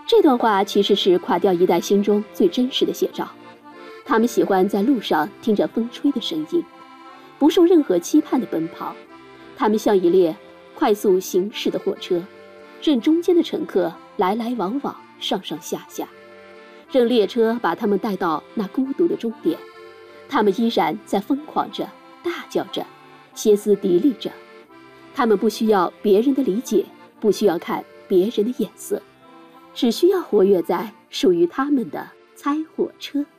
这段话其实是垮掉一代心中最真实的写照。他们喜欢在路上听着风吹的声音，不受任何期盼的奔跑。他们像一列快速行驶的火车，任中间的乘客来来往往，上上下下，任列车把他们带到那孤独的终点。他们依然在疯狂着，大叫着，歇斯底里着。他们不需要别人的理解，不需要看别人的眼色，只需要活跃在属于他们的猜火车。